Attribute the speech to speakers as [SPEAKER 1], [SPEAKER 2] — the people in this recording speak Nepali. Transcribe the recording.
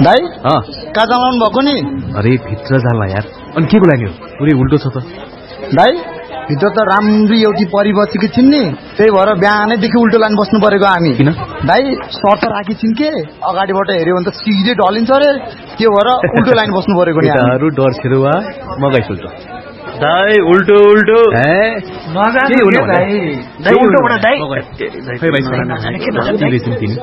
[SPEAKER 1] दाइ कहाँ जानु भएको नि?
[SPEAKER 2] अरे भित्र जाला यार। अनि के को लागि हो? पुरै उल्टो छ त।
[SPEAKER 1] दाइ भित्र त राम्री एउटी परि बसेकी छिन् नि, त्यही भएर बिहानैदेखि उल्टो लाइन बस्नु परेको हामी।
[SPEAKER 2] किन?
[SPEAKER 1] दाइ सर्त राखी छिन् के, अगाडिबाट हेऱ्यो भने त सिधै ढलिन्छ अरे, त्यो भएर उल्टो लाइन बस्नु परेको नि।
[SPEAKER 2] केटाहरू डर छेरुवा मगाइ सुल्छ।
[SPEAKER 3] दाइ उल्टो उल्टो
[SPEAKER 2] के हो न
[SPEAKER 3] दाइ उल्टोबाट दाइ
[SPEAKER 2] खै भाइ के बेचिन् तिमी?